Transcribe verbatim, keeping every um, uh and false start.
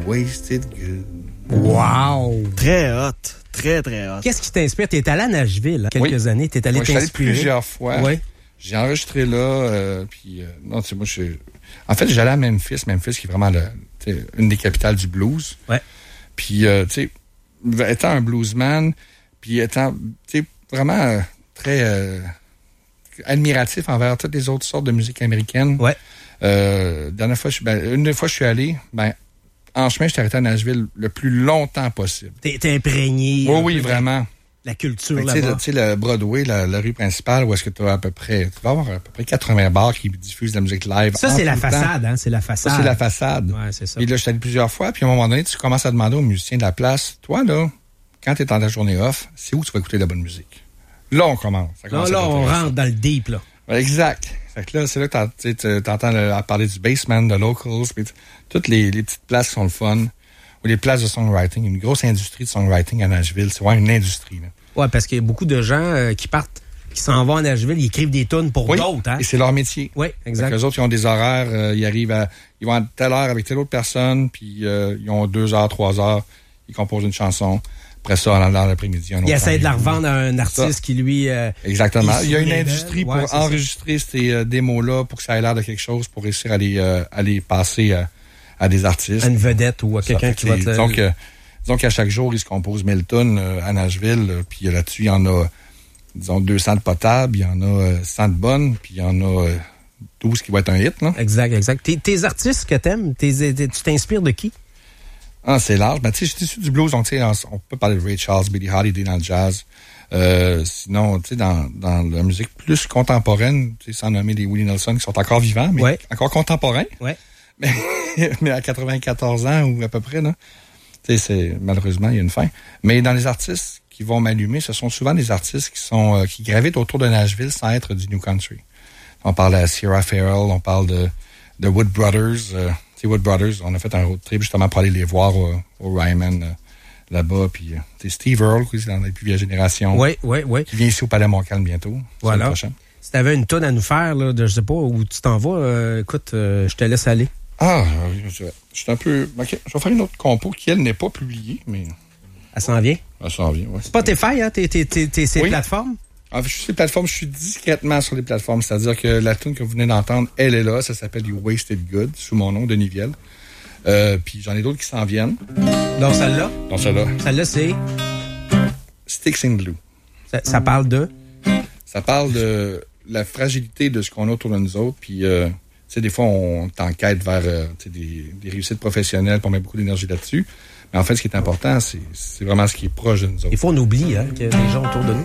wasted good. Wow! Très hot. Très, très hot. Qu'est-ce qui t'inspire? T'es allé à Nashville, hein, quelques oui. années. T'es allé moi, t'inspirer. Je suis allé plusieurs fois. Oui. J'ai enregistré là, euh, puis... Euh, non, tu sais, moi, je suis... En fait, j'allais à Memphis. Memphis, qui est vraiment le, une des capitales du blues. Ouais. Puis, euh, tu sais, étant un bluesman, puis étant, tu sais, vraiment euh, très euh, admiratif envers toutes les autres sortes de musique américaine. Ouais. Euh, dernière fois, je, ben, une des fois, je suis allé, ben, en chemin, je suis arrêté à Nashville le plus longtemps possible. T'es, t'es imprégné. Oui, oui, vraiment. La culture fait, là-bas. Tu sais, le Broadway, la, la rue principale, où est-ce que tu as à peu près... Tu vas avoir à peu près quatre-vingts bars qui diffusent de la musique live. Ça, c'est la façade, hein? C'est la façade. Ça, c'est la façade. Ouais, c'est ça. Puis là, je suis allé plusieurs fois, puis à un moment donné, tu commences à demander aux musiciens de la place, toi, là, quand tu es en ta journée off, c'est où tu vas écouter de la bonne musique? Là, on commence. Ça commence là, là on rentre dans le deep, là. Exact. Fait que là, c'est là que tu entends à parler du Basement, de Locals, puis toutes les, les petites places qui sont le fun, ou les places de songwriting. Une grosse industrie de songwriting à Nashville. C'est vraiment une industrie, là. Ouais, parce qu'il y a beaucoup de gens euh, qui partent, qui s'en vont à Nashville, ils écrivent des tunes pour oui, d'autres, hein? Et c'est leur métier. Oui, exact. Les autres, ils ont des horaires, euh, ils arrivent à, ils vont à telle heure avec telle autre personne, puis euh, ils ont deux heures, trois heures, ils composent une chanson. Après ça, dans, dans l'après-midi, un autre. Ils essaient de la revendre à un artiste ça. Qui, lui... Euh, Exactement. Il y a une industrie pour ouais, enregistrer ça. ces euh, démos-là pour que ça ait l'air de quelque chose, pour réussir à les, euh, à les passer à, à des artistes. À une vedette ou à quelqu'un qui va te... Donc, euh, disons qu'à chaque jour, ils se composent mille tonnes euh, à Nashville, euh, puis euh, là-dessus, il y en a, disons, deux cents de potables, il y en a euh, cent de bonnes, puis il y en a euh, douze qui vont être un hit, là. Exact, exact. Tes, tes artistes que t'aimes, tes, tes, tu t'inspires de qui? Ah, c'est large. Ben, tu sais, je suis issu du blues, donc, tu sais, on peut parler de Ray Charles, Billie Holiday dans le jazz. Euh, sinon, tu sais, dans, dans la musique plus contemporaine, tu sais, sans nommer les Willie Nelson qui sont encore vivants, mais ouais. encore contemporains. Ouais. Mais, mais à quatre-vingt-quatorze ans ou à peu près, là. Tu sais, c'est, malheureusement, il y a une fin. Mais dans les artistes qui vont m'allumer, ce sont souvent des artistes qui sont, euh, qui gravitent autour de Nashville sans être du New Country. On parle de Sierra Farrell, on parle de, de Wood Brothers, euh, Wood Brothers, on a fait un road trip justement pour aller les voir au, au Ryman euh, là-bas. Puis euh, Steve Earle, qui est dans la plus vieille génération. Oui, oui, oui. Qui vient ici au Palais Montcalm bientôt. Voilà. Si t'avais une tonne à nous faire, là, de je sais pas où tu t'en vas, euh, écoute, euh, je te laisse aller. Ah, je, je suis un peu. Okay, je vais faire une autre compo qui, elle, n'est pas publiée, mais. Elle s'en vient? Elle s'en vient, oui. Spotify, hein? T'es, t'es, t'es, t'es ces oui. plateformes? En fait, je suis sur les plateformes, je suis discrètement sur les plateformes. C'est-à-dire que la tune que vous venez d'entendre, elle est là. Ça s'appelle You Wasted Good, sous mon nom, Denis Viel. Euh, puis j'en ai d'autres qui s'en viennent. Donc celle-là? Donc celle-là. Celle-là, c'est? Sticks in Glue. Ça, ça parle de? Ça parle de la fragilité de ce qu'on a autour de nous autres. Puis, euh, tu sais, des fois, on t'enquête vers euh, des, des réussites professionnelles, puis on met beaucoup d'énergie là-dessus. Mais en fait, ce qui est important, c'est, c'est vraiment ce qui est proche de nous autres. Des fois, on oublie hein, qu'il y a des gens autour de nous.